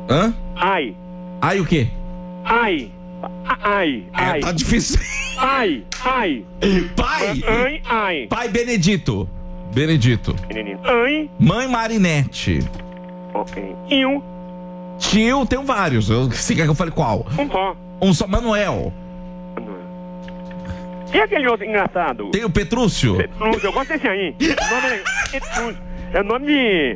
Hã? Ai. Ai o quê? Ai. Ai. Tá difícil. Ai. Pai. Ai. Pai Benedito. Benedito. Ai. Mãe Marinete. Ok. Eu. Tio, tenho vários. Você quer que eu fale qual? Só. Um só. Manuel. E aquele outro engraçado? Tem o Petrúcio. Petrúcio, eu gosto desse aí. O nome é Petrúcio. É o nome de...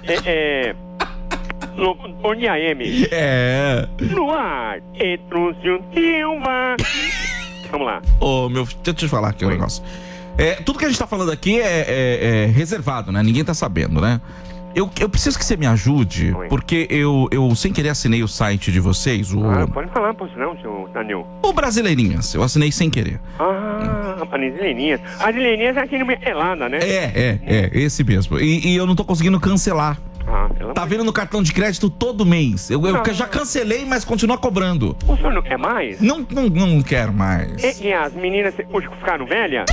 Onde a M? É. No ar, Petrúcio Silva. Vamos lá. Ô, meu filho, deixa eu te falar aqui um negócio. Tudo que a gente tá falando aqui é reservado, né? Ninguém tá sabendo, né? Eu preciso que você me ajude, porque eu sem querer assinei o site de vocês, pode falar, por sinal, seu Daniel. O Brasileirinhas, eu assinei sem querer. As Brasileirinhas. As Brasileirinhas é aquele pelada, né? Esse mesmo. E eu não tô conseguindo cancelar. Tá vindo no cartão de crédito todo mês. Eu já cancelei, mas continua cobrando. O senhor não quer mais? Não quero mais. E as meninas hoje ficaram velhas?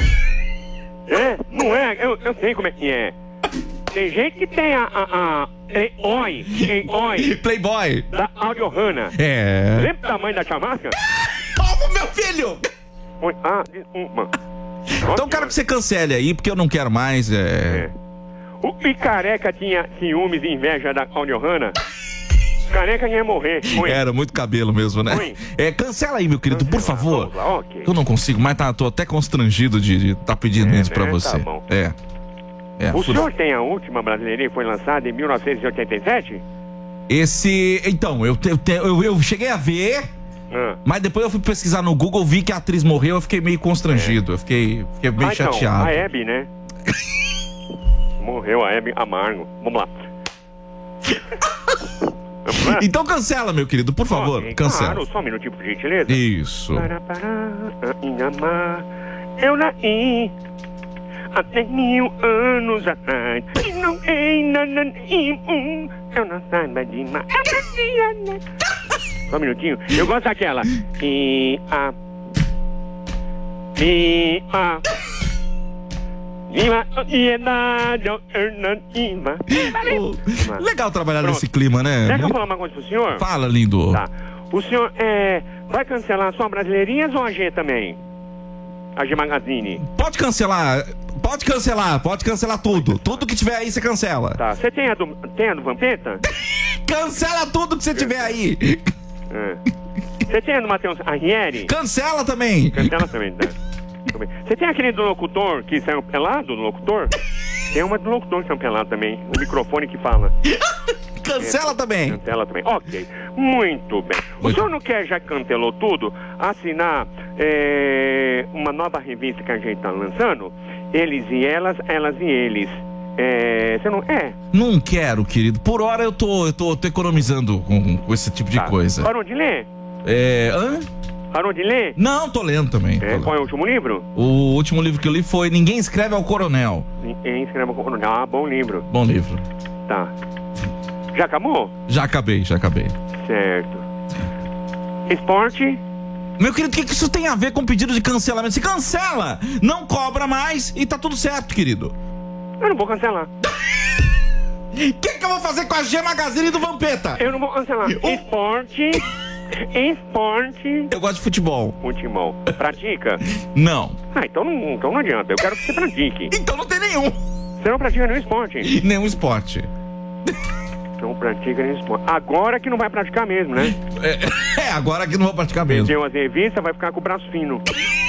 Não é? Eu sei como é que é. Tem gente que tem a Playboy da Audio Hanna. Lembra o tamanho da chamasca? Como, meu filho? Desculpa. Então quero que você cancele aí, porque eu não quero mais. O Careca tinha ciúmes e inveja da Audio Hanna. Careca ia morrer. Era muito cabelo mesmo, né? Cancela aí, meu querido, por favor. Okay. Eu não consigo, mas tô até constrangido de tá pedindo isso pra você. Tá bom. O senhor tem a última Brasileirinha que foi lançada em 1987? Então, eu cheguei a ver, mas depois eu fui pesquisar no Google, vi que a atriz morreu, eu fiquei meio constrangido, eu fiquei meio chateado. A Hebe, né? Morreu a Hebe Amargo. Vamos lá. Então cancela, meu querido, por favor, cancela. Claro, só um minutinho, por gentileza. Isso. Eu nasci há 10.000 anos atrás. E não eu não saiba de mais. Só um minutinho. Eu gosto daquela. Legal trabalhar nesse clima, né? Quer que eu falar uma coisa pro senhor? Fala, lindo. Tá. O senhor vai cancelar só Brasileirinhas ou a G também? A G Magazine? Pode cancelar tudo. Tudo que tiver aí, você cancela. Tá. Você tem a do Vampeta? Cancela tudo que você tiver aí. Você tem a do Matheus Arrieri? Cancela também. Cancela também, tá? Você tem aquele do locutor que saiu pelado no locutor? Tem uma do locutor que saiu pelado também. O microfone que fala. Cancela também. Cancela também. Ok. Muito bem. O senhor não quer, já que cancelou tudo, assinar uma nova revista que a gente tá lançando? Eles e elas, elas e eles. Você não é? Não quero, querido. Por hora eu tô economizando com esse tipo de coisa. Parou de ler? Parou de ler? Não, tô lendo também. Qual é o último livro? O último livro que eu li foi Ninguém Escreve ao Coronel. Ninguém Escreve ao Coronel. Bom livro. Bom livro. Tá. Já acabou? Já acabei. Certo. Esporte? Meu querido, o que isso tem a ver com pedido de cancelamento? Se cancela, não cobra mais e tá tudo certo, querido. Eu não vou cancelar. O que eu vou fazer com a G Magazine do Vampeta? Eu não vou cancelar. Esporte. Eu gosto de futebol. Futebol. Pratica? Não. Então não adianta. Eu quero que você pratique. Então não tem nenhum. Você não pratica nenhum esporte? Nenhum esporte. Não pratica nenhum esporte. Agora que não vai praticar mesmo, né? Agora que não vou praticar mesmo. Vendeu as revistas, vai ficar com o braço fino.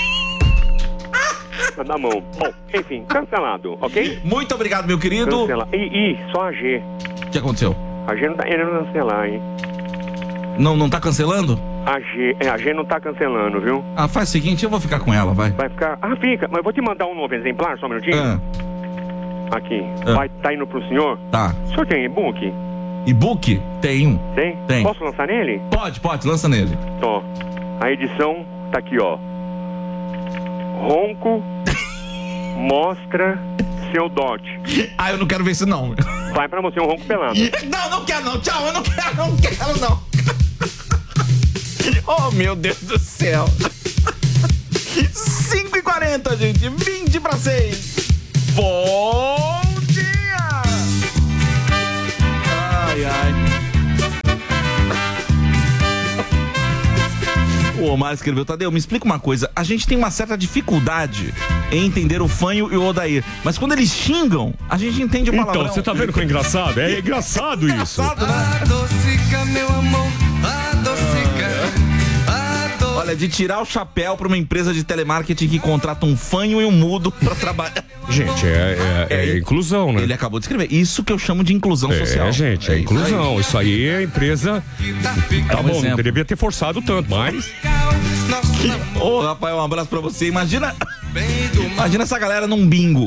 Da mão. Bom, enfim, cancelado, ok? Muito obrigado, meu querido. Cancela. Só a G. O que aconteceu? A G não tá querendo cancelar, hein? Não tá cancelando? A G não tá cancelando, viu? Faz o seguinte, eu vou ficar com ela, vai. Vai ficar... fica. Mas eu vou te mandar um novo exemplar, só um minutinho. Aqui. Tá indo pro senhor? Tá. O senhor tem e-book? E-book? Tenho. Tem? Posso lançar nele? Pode, lança nele. Ó, a edição tá aqui, ó. Ronco mostra seu dote. Eu não quero ver isso, não. Vai pra você um ronco pelado. Não quero não. Tchau, eu não quero não. Oh, meu Deus do céu. 5h40, gente. 5:40. Bom dia! Ai. Omar escreveu: Tadeu, me explica uma coisa. A gente tem uma certa dificuldade em entender o Fanho e o Odair. Mas quando eles xingam, a gente entende o palavrão. Então, você tá vendo que é engraçado? É engraçado isso. Adocica, meu amor, adocica. Olha, de tirar o chapéu pra uma empresa de telemarketing que contrata um fanho e um mudo pra trabalhar. Gente, é inclusão, né? Ele acabou de escrever. Isso que eu chamo de inclusão social. Gente, é inclusão. Isso aí é a empresa. Tá bom, não deveria ter forçado tanto, mas. Ô, Rafael, um abraço pra você. Imagina essa galera num bingo.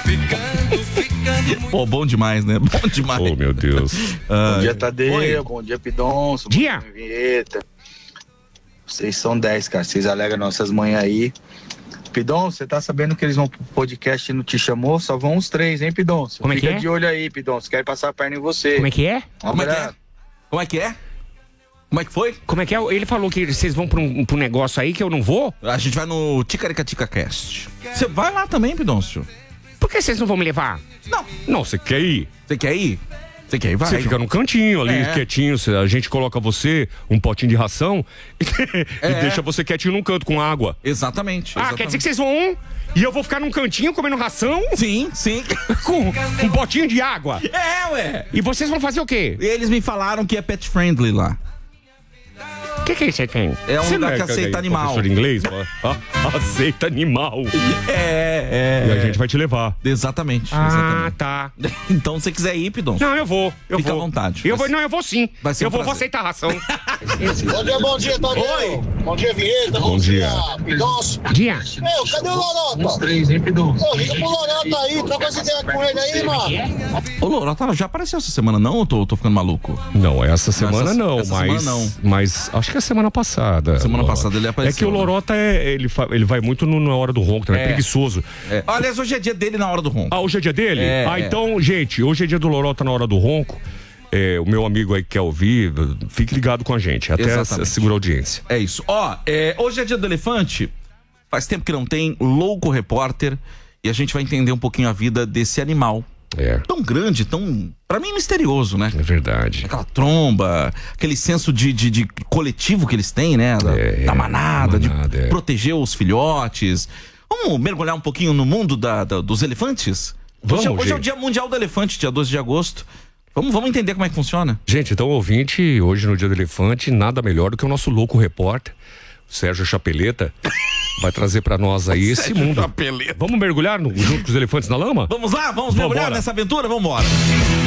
Pô, bom demais, né? Bom demais. Oh, meu Deus. Bom dia, Tadeu. Bom dia, Pidonço. Dia. Bom dia, Vinheta. Vocês são 10, cara. Vocês alegram nossas manhãs aí. Pidonço, você tá sabendo que eles vão pro podcast e não te chamou? Só vão os 3, hein, Pidonço? Como é que é? Fica de olho aí, Pidonço. Quer passar a perna em você. Como é que é? Como é que é? Como é que é? Como é que foi? Como é que é? Ele falou que vocês vão pra um negócio aí que eu não vou? A gente vai no Ticaricatica Cast. Você vai lá também, Pidonço? Por que vocês não vão me levar? Não, você quer ir? Você quer ir? Você quer ir? Vai. Você fica no cantinho ali, quietinho. A gente coloca você, um potinho de ração e deixa você quietinho num canto com água. Exatamente. Quer dizer que vocês vão e eu vou ficar num cantinho comendo ração? Sim. Com um potinho de água? Ué. E vocês vão fazer o quê? Eles me falaram que é pet friendly lá. O que é isso aí, Fem? É um lugar que aceita animal. Professor de inglês? Aceita animal. E a gente vai te levar. Exatamente. Tá. Então, se você quiser ir, Pidonço. Não, eu vou. Fica à vontade. Eu vou sim. Vai ser eu um vou prazer. aceitar a ração. Bom dia, Tadeu. Oi. Bom dia, Vinheta. Bom dia. Pidonço. Dia. Meu, cadê o Lorota? Os 3, hein, Pidonço? Ô, liga pro Lorota aí, troca essa ideia com ele aí, mano. Ô, Lorota, já apareceu essa semana, não? Ou tô ficando maluco? Não, essa semana não, essa mas. semana não. Mas acho que é semana passada. Semana passada ele apareceu. É que o Lorota ele vai muito na hora do ronco, né? É preguiçoso. Aliás, hoje é dia dele na hora do ronco. Hoje é dia dele? Então, gente, hoje é dia do Lorota na hora do ronco. O meu amigo aí que quer ouvir, fique ligado com a gente, até segurar a audiência. É isso. Hoje é dia do elefante. Faz tempo que não tem Louco Repórter. E a gente vai entender um pouquinho a vida desse animal. Tão grande, tão, pra mim, misterioso, né? É verdade. Aquela tromba, aquele senso de coletivo que eles têm, né? Da manada, de proteger os filhotes. Vamos mergulhar um pouquinho no mundo dos elefantes? Hoje é o Dia Mundial do Elefante, dia 12 de agosto. Vamos entender como é que funciona. Gente, então, ouvinte, hoje no Dia do Elefante, nada melhor do que o nosso louco repórter, Sérgio Chapeleta, vai trazer pra nós aí esse mundo. Vamos mergulhar junto com os elefantes na lama? Vamos lá, vamos mergulhar nessa aventura? Vamos embora.